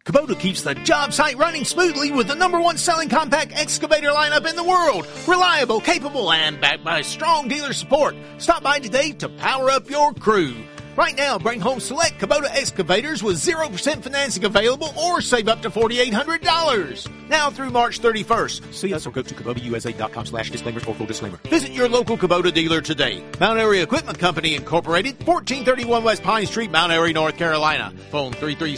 Kubota keeps the job site running smoothly with the #1 selling compact excavator lineup in the world. Reliable, capable, and backed by strong dealer support. Stop by today to power up your crew. Right now, bring home select Kubota excavators with 0% financing available or save up to $4,800. Now through March 31st. See us or go to KubotaUSA.com/disclaimers for full disclaimer. Visit your local Kubota dealer today. Mount Airy Equipment Company Incorporated, 1431 West Pine Street, Mount Airy, North Carolina. Phone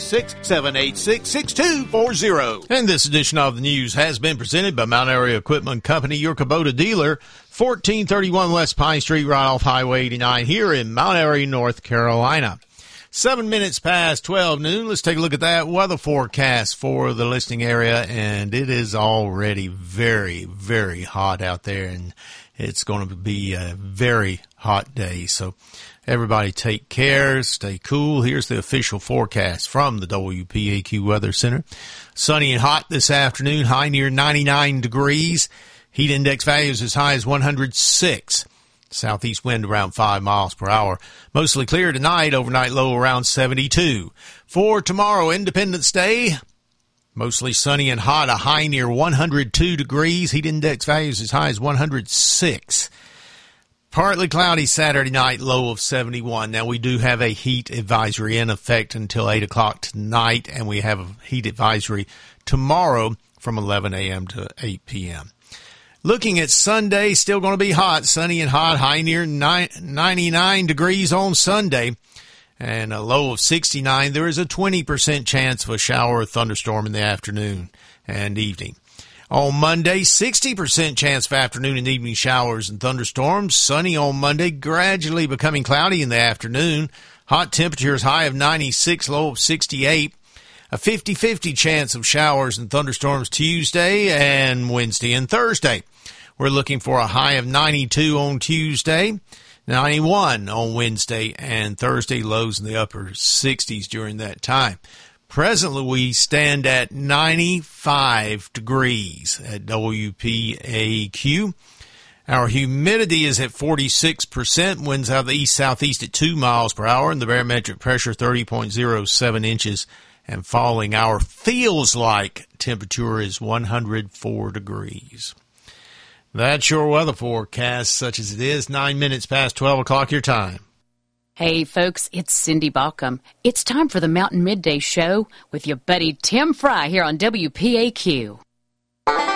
336-786-6240. And this edition of the news has been presented by Mount Airy Equipment Company, your Kubota dealer, 1431 West Pine Street, right off Highway 89 here in Mount Airy, North Carolina. 7 minutes past 12 noon. Let's take a look at that weather forecast for the listening area, and it is already very, very hot out there, and it's going to be a very hot day. So everybody take care, stay cool. Here's the official forecast from the WPAQ Weather Center. Sunny and hot this afternoon, high near 99 degrees. Heat index values as high as 106. Southeast wind around 5 miles per hour. Mostly clear tonight, overnight low around 72. For tomorrow, Independence Day, mostly sunny and hot, a high near 102 degrees. Heat index values as high as 106. Partly cloudy Saturday night, low of 71. Now, we do have a heat advisory in effect until 8 o'clock tonight, and we have a heat advisory tomorrow from 11 a.m. to 8 p.m. Looking at Sunday, still going to be hot, sunny and hot, high near 99 degrees on Sunday, and a low of 69. There is a 20% chance of a shower or thunderstorm in the afternoon and evening. On Monday, 60% chance of afternoon and evening showers and thunderstorms. Sunny on Monday, gradually becoming cloudy in the afternoon. Hot temperatures, high of 96, low of 68. A 50-50 chance of showers and thunderstorms Tuesday and Wednesday and Thursday. We're looking for a high of 92 on Tuesday, 91 on Wednesday and Thursday, lows in the upper 60s during that time. Presently, we stand at 95 degrees at WPAQ. Our humidity is at 46%, winds out of the east-southeast at 2 miles per hour, and the barometric pressure 30.07 inches and falling. Our feels-like temperature is 104 degrees. That's your weather forecast, such as it is, 9 minutes past 12 o'clock your time. Hey, folks, it's Cindy Balcom. It's time for the Mountain Midday Show with your buddy Tim Fry here on WPAQ.